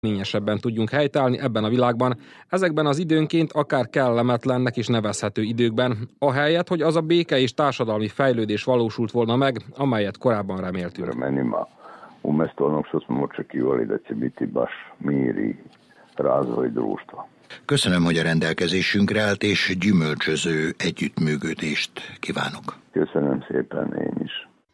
Ményesebben tudjunk helytállni ebben a világban, ezekben az időnként akár kellemetlennek is nevezhető időkben, ahelyett, hogy az a béke és társadalmi fejlődés valósult volna meg, amelyet korábban reméltünk. Umjesto onog što smo očekivali da će biti baš mir i razvoj društva. Köszönöm, hogy a rendelkezésünkre állt, és gyümölcsöző együttműködést kívánok. Köszönöm szépen én is.